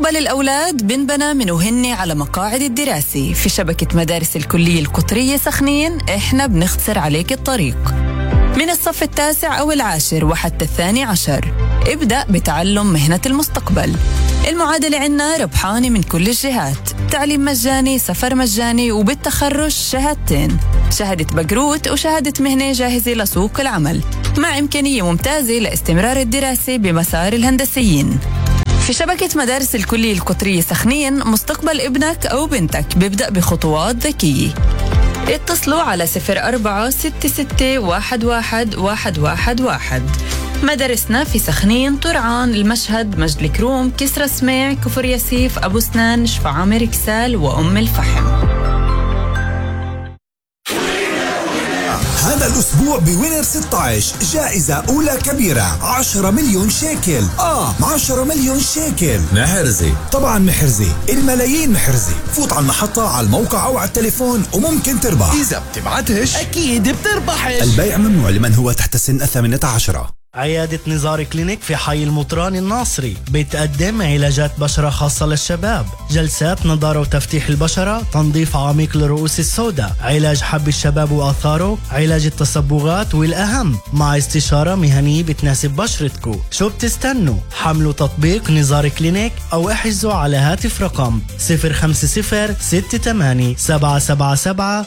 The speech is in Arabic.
مستقبل الأولاد بنبنى من وهن على مقاعد الدراسة. في شبكة مدارس الكلية القطرية سخنين إحنا بنختصر عليك الطريق من الصف 9 أو 10 وحتى 12. ابدأ بتعلم مهنة المستقبل. المعادلة عنا ربحانة من كل الجهات، تعليم مجاني، سفر مجاني، وبالتخرج شهادتين، شهادة بكالوريوس وشهادة مهنة جاهزة لسوق العمل، مع إمكانية ممتازة لاستمرار الدراسة بمسار الهندسيين. في شبكة مدارس الكلية القطرية سخنين مستقبل ابنك أو بنتك بيبدأ بخطوات ذكية. اتصلوا على 0466111111. مدارسنا في سخنين، طرعان، المشهد، مجد الكروم، كسرى سميع، كفر ياسيف، أبو سنان، شفعامر، كسال، وأم الفحم. هذا الأسبوع بوينر 16 جائزة أولى كبيرة 10 مليون شيكل. 10 مليون شيكل محرزة. طبعا محرزة، الملايين محرزة. فوت على المحطة، على الموقع أو على التليفون وممكن تربح. إذا بتبعتش أكيد بتربحش. البيع ممنوع لمن هو تحت سن 18. عيادة نزار كلينيك في حي المطران الناصري بتقدم علاجات بشرة خاصة للشباب، جلسات نضارة وتفتيح البشرة، تنظيف عميق للرؤوس السوداء، علاج حب الشباب وآثاره، علاج التصبغات، والأهم مع استشارة مهنية بتناسب بشرتكو. شو بتستنوا؟ حملوا تطبيق نزار كلينيك أو احجزوا على هاتف رقم 050 68 777